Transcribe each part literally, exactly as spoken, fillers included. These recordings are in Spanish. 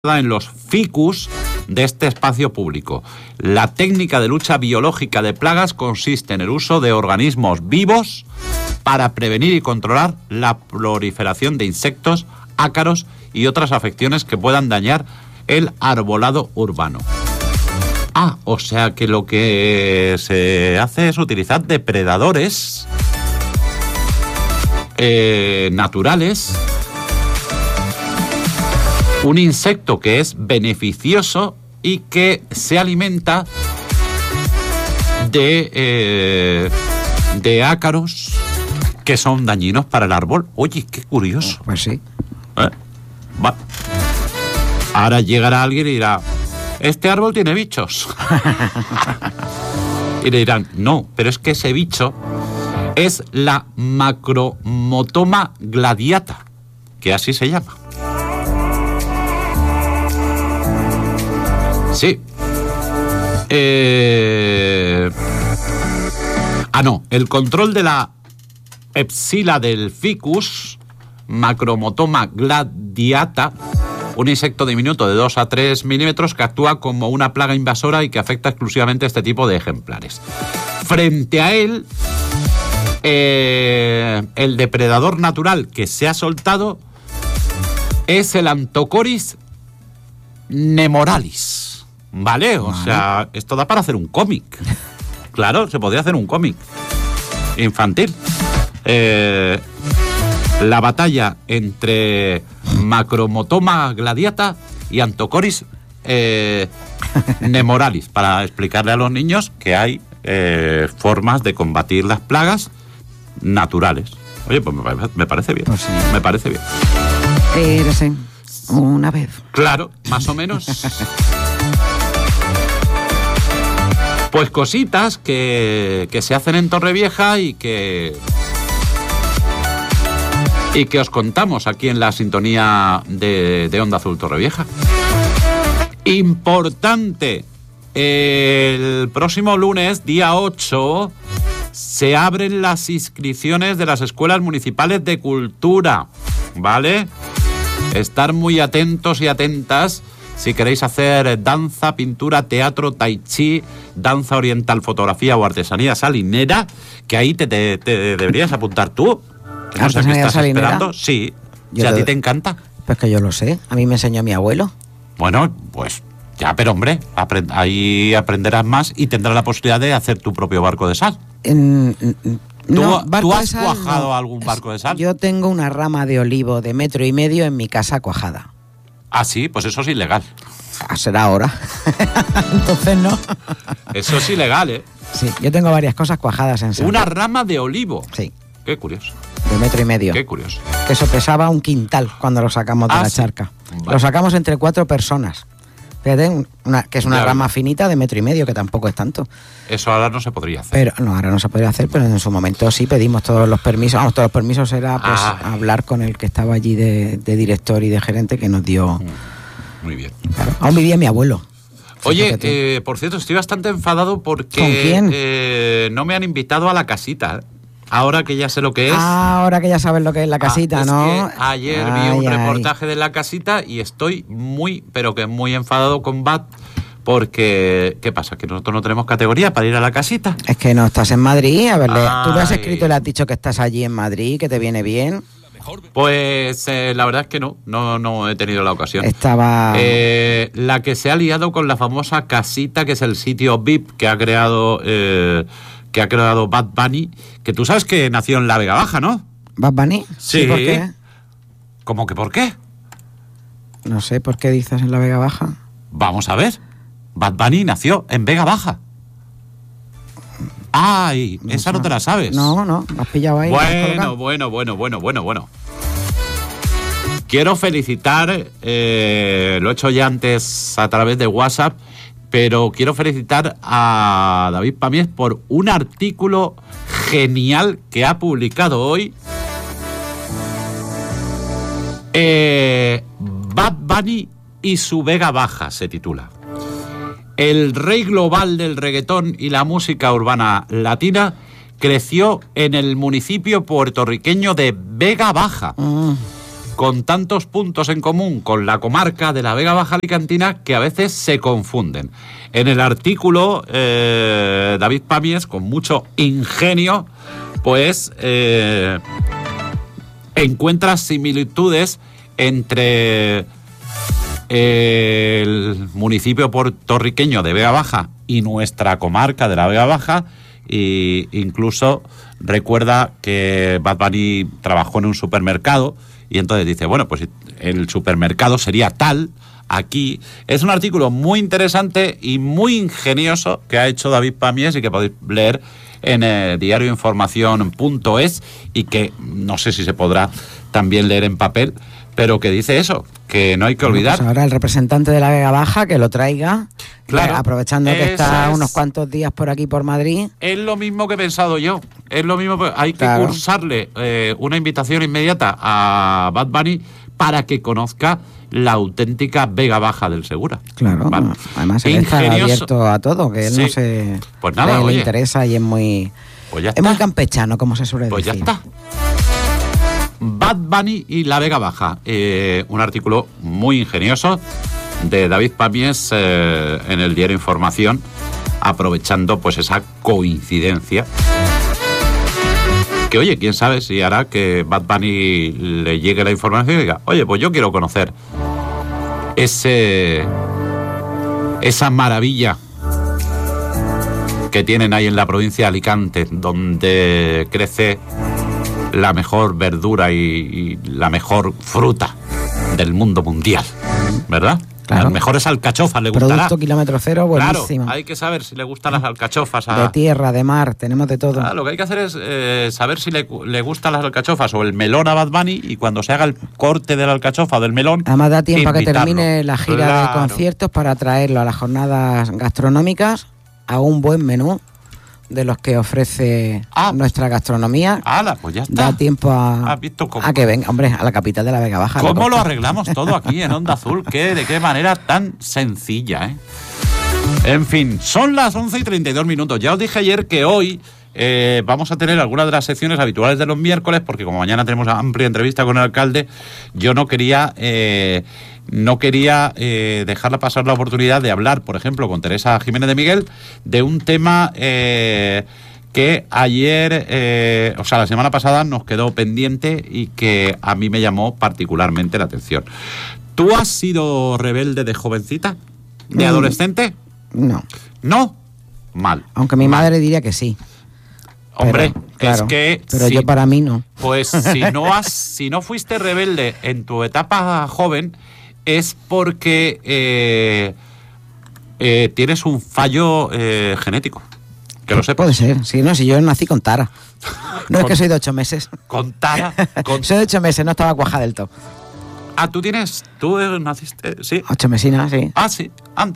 en los ficus de este espacio público. La técnica de lucha biológica de plagas consiste en el uso de organismos vivos para prevenir y controlar la proliferación de insectos, ácaros y otras afecciones que puedan dañar el arbolado urbano. Ah, o sea que lo que se hace es utilizar depredadores eh, naturales. Un insecto que es beneficioso y que se alimenta de, eh, de ácaros que son dañinos para el árbol. Oye, qué curioso. Pues sí. ¿Eh? Va. Ahora llegará alguien y dirá, este árbol tiene bichos. Y le dirán, no, pero es que ese bicho es la Macromotoma gladiata, que así se llama. Sí. Eh... Ah, no. El control de la Epsila del ficus, Macromotoma gladiata, un insecto diminuto de dos a tres milímetros que actúa como una plaga invasora y que afecta exclusivamente a este tipo de ejemplares. Frente a él, eh, el depredador natural que se ha soltado es el Anthocoris nemoralis. ¿Vale? O Vale. sea, esto da para hacer un cómic. Claro, se podría hacer un cómic infantil. Eh, la batalla entre Macromotoma gladiata y Anthocoris eh, nemoralis, para explicarle a los niños que hay eh, formas de combatir las plagas naturales. Oye, pues me, me parece bien. Pues sí. Me parece bien. Érase una vez. Claro, más o menos. Pues cositas que, que se hacen en Torrevieja y que y que os contamos aquí en la sintonía de, de Onda Azul Torrevieja. Importante, el próximo lunes, día ocho, se abren las inscripciones de las escuelas municipales de cultura, ¿vale? Estar muy atentos y atentas si queréis hacer danza, pintura, teatro, tai chi, danza oriental, fotografía o artesanía salinera, que ahí te, te, te deberías apuntar tú. Que no sé qué ¿Artesanía estás salinera? esperando. Sí, Yo si a lo- ti te encanta. Pues que yo lo sé. A mí me enseñó mi abuelo. Bueno, pues ya, pero hombre, aprend- ahí aprenderás más y tendrás la posibilidad de hacer tu propio barco de sal. En- en- ¿Tú, no, tú barco de has sal, cuajado no. algún barco de sal? Yo tengo una rama de olivo de metro y medio en mi casa cuajada. Ah, sí, pues eso es ilegal. Ah, será ahora. Entonces no. Eso es ilegal, ¿eh? Sí, yo tengo varias cosas cuajadas en sal. Una rama de olivo. Sí, Qué curioso, de metro y medio. qué curioso. Que eso pesaba un quintal cuando lo sacamos de Ah, la sí. charca. Vale. Lo sacamos entre cuatro personas. Fíjate, una, que es una Ya rama ves. finita de metro y medio, que tampoco es tanto. Eso ahora no se podría hacer. Pero no, ahora no se podría hacer, pero en su momento sí pedimos todos los permisos. Vamos, todos los permisos era pues Ay. hablar con el que estaba allí de, de director y de gerente que nos dio. Muy bien. Claro, aún vivía mi abuelo. Oye, Fíjate. eh, por cierto, estoy bastante enfadado porque ¿Con quién? eh, no me han invitado a la casita. ¿eh? Ahora que ya sé lo que es. Ah, ahora que ya sabes lo que es la casita, Ah, es ¿no? que ayer vi Ay, un ay. reportaje de la casita y estoy muy, pero que muy enfadado con Bat porque, ¿qué pasa? Que nosotros no tenemos categoría para ir a la casita. Es que no estás en Madrid, a verle. Tú le has Ay. escrito y le has dicho que estás allí en Madrid, que te viene bien. Pues eh, la verdad es que no, no, no he tenido la ocasión. Estaba. Eh, la que se ha liado con la famosa casita, que es el sitio V I P que ha creado eh, que ha creado Bad Bunny, que tú sabes que nació en la Vega Baja, ¿no? ¿Bad Bunny? Sí. ¿Por qué? ¿Cómo que por qué? No sé por qué dices en la Vega Baja. Vamos a ver. Bad Bunny nació en Vega Baja. Ay, esa no te la sabes. No, no, me has pillado ahí. me has Bueno, colocado. bueno, bueno, bueno, bueno, bueno. Quiero felicitar, eh, lo he hecho ya antes a través de WhatsApp, pero quiero felicitar a David Pamies por un artículo genial que ha publicado hoy. Eh, Bad Bunny y su Vega Baja se titula. El rey global del reggaetón y la música urbana latina creció en el municipio puertorriqueño de Vega Baja. Mm. con tantos puntos en común con la comarca de la Vega Baja Alicantina que a veces se confunden. En el artículo, eh, David Pàmies, con mucho ingenio, pues eh, encuentra similitudes entre el municipio puertorriqueño de Vega Baja y nuestra comarca de la Vega Baja, e incluso recuerda que Bad Bunny trabajó en un supermercado y entonces dice, bueno, pues el supermercado sería tal aquí. Es un artículo muy interesante y muy ingenioso que ha hecho David Pàmies y que podéis leer en eh, diario información punto es y que no sé si se podrá también leer en papel, pero que dice eso, que no hay que olvidar. Bueno, pues ahora el representante de la Vega Baja que lo traiga, claro, eh, aprovechando que está es, unos cuantos días por aquí por Madrid. Es lo mismo que he pensado yo, es lo mismo, hay que claro. cursarle eh, una invitación inmediata a Bad Bunny para que conozca la auténtica Vega Baja del Segura. Claro, ¿vale? Además él está abierto a todo, que él sí. no se pues nada, le, oye, le interesa y es muy, pues ya es muy campechano, como se suele pues decir. Pues ya está. Bad Bunny y la Vega Baja, eh, un artículo muy ingenioso de David Pàmies eh, en el diario Información, aprovechando pues esa coincidencia que, oye, quién sabe si hará que Bad Bunny le llegue la información y diga, oye, pues yo quiero conocer ese esa maravilla que tienen ahí en la provincia de Alicante, donde crece la mejor verdura y, y la mejor fruta del mundo mundial, ¿verdad? Claro. Las mejores alcachofas le gustará. Producto kilómetro cero, buenísimo. Claro, hay que saber si le gustan las alcachofas. A... De tierra, de mar, tenemos de todo. Claro, lo que hay que hacer es eh, saber si le, le gustan las alcachofas o el melón a Bad Bunny, y cuando se haga el corte de la alcachofa o del melón... Además da tiempo a que invitarlo. termine la gira claro. de conciertos para traerlo a las jornadas gastronómicas a un buen menú de los que ofrece ah, nuestra gastronomía. ¡Hala! Pues ya está. Da tiempo a, visto cómo? a que venga, hombre, a la capital de la Vega Baja. ¿Cómo lo arreglamos todo aquí en Onda Azul? ¿Qué, ¿De qué manera tan sencilla, eh? En fin, son las once y treinta y dos minutos. Ya os dije ayer que hoy eh, vamos a tener algunas de las secciones habituales de los miércoles, porque como mañana tenemos amplia entrevista con el alcalde, yo no quería... Eh, No quería eh, dejarla pasar la oportunidad de hablar, por ejemplo, con Teresa Jiménez de Miguel, de un tema eh, que ayer, eh, o sea, la semana pasada nos quedó pendiente y que a mí me llamó particularmente la atención. ¿Tú has sido rebelde de jovencita? ¿De adolescente? No. ¿No? Mal. Aunque mi mal. madre diría que sí. Hombre, pero, claro, es que... Pero si, yo para mí no. Pues si no, has, si no fuiste rebelde en tu etapa joven... es porque eh, eh, tienes un fallo eh, genético. Que lo sepas. Puede ser, sí, no, si yo nací con tara. No con, es que soy de ocho meses. ¿Con tara? Con... soy de ocho meses, no estaba cuajada del todo. Ah, tú tienes, tú naciste, sí. Ocho mesinas, sí. Ah, sí, anda.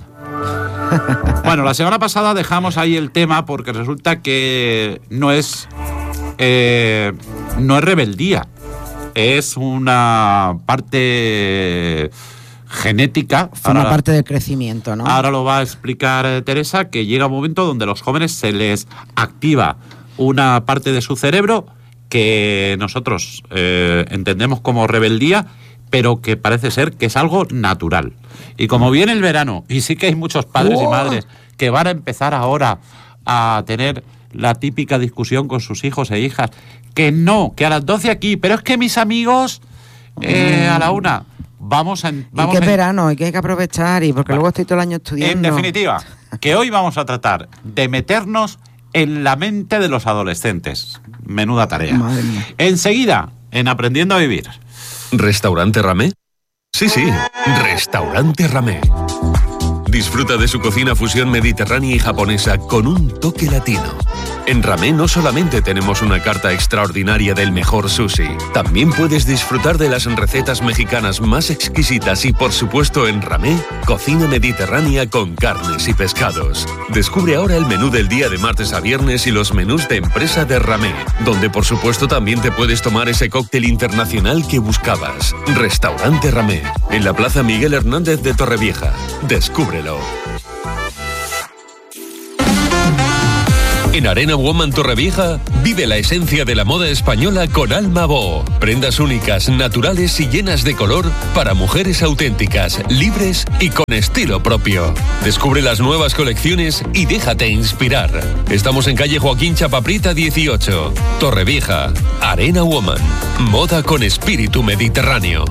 Bueno, la semana pasada dejamos ahí el tema porque resulta que no es, eh, no es rebeldía. Es una parte genética. Forma ahora, parte del crecimiento, ¿no? Ahora lo va a explicar eh, Teresa, que llega un momento donde a los jóvenes se les activa una parte de su cerebro que nosotros eh, entendemos como rebeldía, pero que parece ser que es algo natural. Y como viene el verano, y sí que hay muchos padres oh. y madres que van a empezar ahora a tener la típica discusión con sus hijos e hijas, que no, que a las doce aquí, pero es que mis amigos eh, a la una... Vamos a, vamos y que es en... verano, y que hay que aprovechar, y porque vale. luego estoy todo el año estudiando. En definitiva, que hoy vamos a tratar de meternos en la mente de los adolescentes. Menuda tarea. Madre mía. Enseguida, en Aprendiendo a Vivir. ¿Restaurante Ramé? Sí, sí, Restaurante Ramé. Disfruta de su cocina fusión mediterránea y japonesa con un toque latino. En Ramé no solamente tenemos una carta extraordinaria del mejor sushi, también puedes disfrutar de las recetas mexicanas más exquisitas y, por supuesto, en Ramé, cocina mediterránea con carnes y pescados. Descubre ahora el menú del día de martes a viernes y los menús de empresa de Ramé, donde, por supuesto, también te puedes tomar ese cóctel internacional que buscabas. Restaurante Ramé, en la Plaza Miguel Hernández de Torrevieja. Descúbrelo. En Arena Woman Torrevieja, vive la esencia de la moda española con Alma Bo. Prendas únicas, naturales y llenas de color para mujeres auténticas, libres y con estilo propio. Descubre las nuevas colecciones y déjate inspirar. Estamos en calle Joaquín Chapaprita dieciocho, Torrevieja. Arena Woman, moda con espíritu mediterráneo.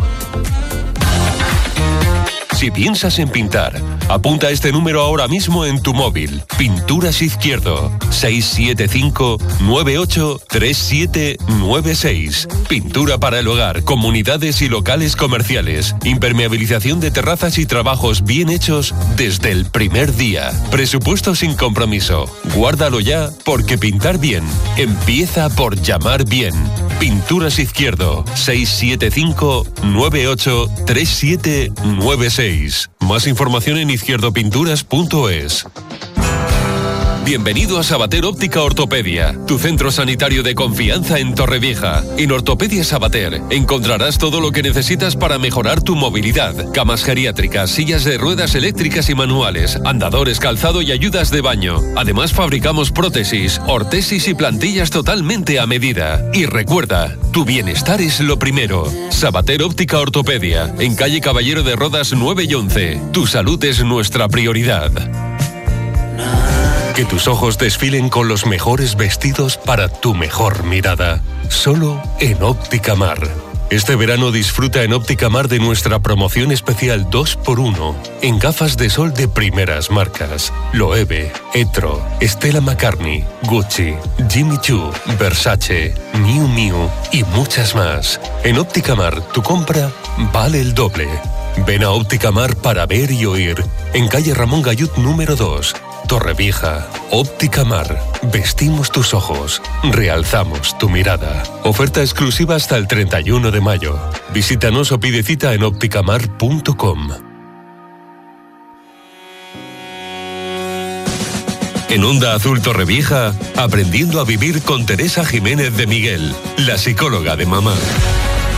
Si piensas en pintar, apunta este número ahora mismo en tu móvil. Pinturas Izquierdo, seis siete cinco, nueve ocho, tres siete nueve seis. Pintura para el hogar, comunidades y locales comerciales. Impermeabilización de terrazas y trabajos bien hechos desde el primer día. Presupuesto sin compromiso. Guárdalo ya, porque pintar bien empieza por llamar bien. Pinturas Izquierdo, seis siete cinco, nueve ocho, tres siete nueve seis. Más información en izquierdopinturas punto es. Bienvenido a Sabater Óptica Ortopedia, tu centro sanitario de confianza en Torrevieja. En Ortopedia Sabater encontrarás todo lo que necesitas para mejorar tu movilidad. Camas geriátricas, sillas de ruedas eléctricas y manuales, andadores, calzado y ayudas de baño. Además fabricamos prótesis, ortesis y plantillas totalmente a medida. Y recuerda, tu bienestar es lo primero. Sabater Óptica Ortopedia, en calle Caballero de Rodas nueve y once. Tu salud es nuestra prioridad. Que tus ojos desfilen con los mejores vestidos para tu mejor mirada. Solo en Óptica Mar. Este verano disfruta en Óptica Mar de nuestra promoción especial dos por uno en gafas de sol de primeras marcas. Loewe, Etro, Stella McCartney, Gucci, Jimmy Choo, Versace, Miu Miu y muchas más. En Óptica Mar, tu compra vale el doble. Ven a Óptica Mar para ver y oír. En calle Ramón Gallut número dos. Torrevieja. Óptica Mar. Vestimos tus ojos. Realzamos tu mirada. Oferta exclusiva hasta el treinta y uno de mayo. Visítanos o pide cita en ópticamar punto com. En Onda Azul Torrevieja, aprendiendo a vivir con Teresa Jiménez de Miguel, la psicóloga de mamá.